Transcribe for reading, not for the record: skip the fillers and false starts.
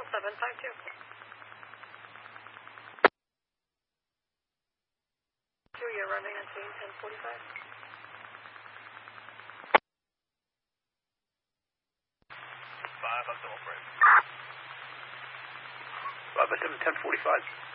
752. You're running on scene 1045. 5, I'm still afraid. 5 by 7, 1045.